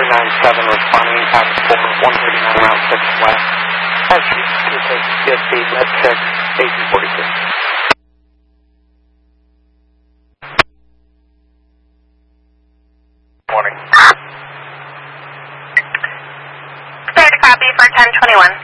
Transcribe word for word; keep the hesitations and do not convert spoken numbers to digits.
four nine seven responding time for one thirty-nine Route six West. S G two six C S T Med six eighteen forty-two. Morning. Clear to copy for ten twenty-one.